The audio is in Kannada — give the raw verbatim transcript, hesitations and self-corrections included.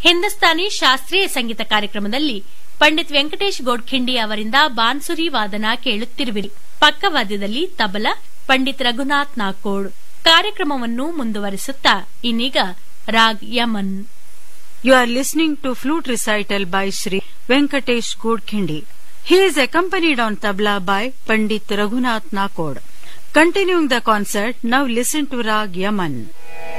ಹಿಂದೂಸ್ತಾನಿ ಶಾಸ್ತ್ರೀಯ ಸಂಗೀತ ಕಾರ್ಯಕ್ರಮದಲ್ಲಿ ಪಂಡಿತ್ ವೆಂಕಟೇಶ್ ಗೋಡ್ಖಿಂಡಿ ಅವರಿಂದ ಬಾನ್ಸುರಿ ವಾದನ ಕೇಳುತ್ತಿರುವಿರಿ. ಪಕ್ಕವಾದ್ಯದಲ್ಲಿ ತಬಲಾ ಪಂಡಿತ್ ರಘುನಾಥ್ ನಾಕೋಡ್. ಕಾರ್ಯಕ್ರಮವನ್ನು ಮುಂದುವರಿಸುತ್ತಾ ಇನ್ನೀಗ raag Yaman. You are listening to flute recital by Shri Venkatesh Godkhindi. He is accompanied on tabla by Pandit Raghunath Nakod. Continuing the concert, now listen to Rag Yaman.